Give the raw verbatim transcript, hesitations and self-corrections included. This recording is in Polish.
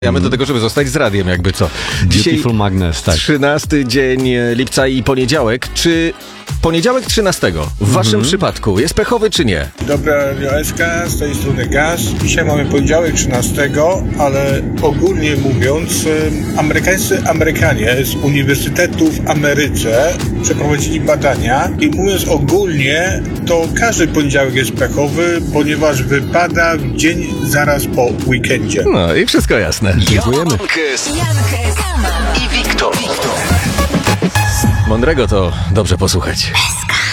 Mamy do tego, żeby zostać z radiem, jakby co. Dzisiaj Beautiful Magnes, tak. trzynasty dzień lipca i poniedziałek. Czy poniedziałek trzynastego w waszym Mhm. przypadku jest pechowy, czy nie? Dobra, Radio S K, z tej strony Gaz. Dzisiaj mamy poniedziałek trzynastego, ale ogólnie mówiąc, em, amerykańscy Amerykanie z uniwersytetów w Ameryce przeprowadzili badania i mówiąc ogólnie, to każdy poniedziałek jest pechowy, ponieważ wypada w dzień zaraz po weekendzie. No i wszystko jasne. Dziękujemy. i Wiktor. Mądrego to dobrze posłuchać.